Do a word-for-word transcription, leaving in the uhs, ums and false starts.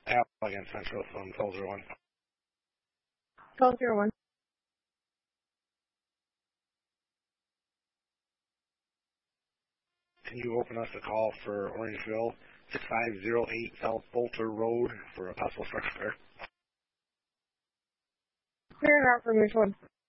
Al again, Central from twelve oh one. twelve oh one. Can you open us a call for Orangeville, six five oh eight South Bolter Road for a possible structure? Clear it out for which one?